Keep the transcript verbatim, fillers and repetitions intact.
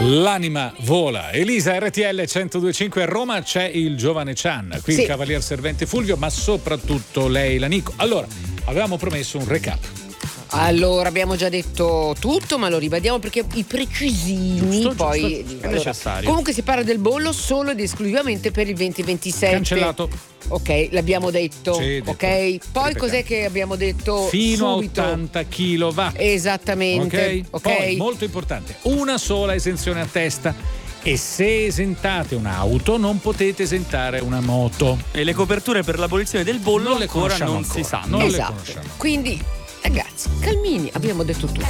L'anima vola. Elisa, R T L centodue e cinque a Roma, c'è il giovane Chan, qui sì. il cavalier servente Fulvio, ma soprattutto lei, la Nico. Allora, avevamo promesso un recap. Allora, abbiamo già detto tutto, ma lo ribadiamo perché i precisini Giusto, poi giusto. allora, È necessario. Comunque si parla del bollo solo ed esclusivamente per il venti ventisette. Cancellato. Ok, l'abbiamo detto. Sì, detto. Ok, poi Ripetiamo. cos'è che abbiamo detto? Fino subito? a ottanta chilowatt. Esattamente. Ok? Ok. Poi, molto importante, una sola esenzione a testa. E se esentate un'auto non potete esentare una moto. E le coperture per l'abolizione del bollo Non le ancora conosciamo non ancora. si sanno. Non le Esatto. conosciamo. Quindi, ragazzi, calmini, abbiamo detto tutto.